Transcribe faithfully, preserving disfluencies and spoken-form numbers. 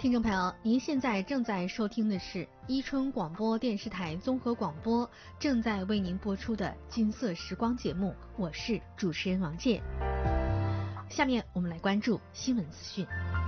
听众朋友，您现在正在收听的是伊春广播电视台综合广播正在为您播出的金色时光节目，我是主持人王健。下面我们来关注新闻资讯。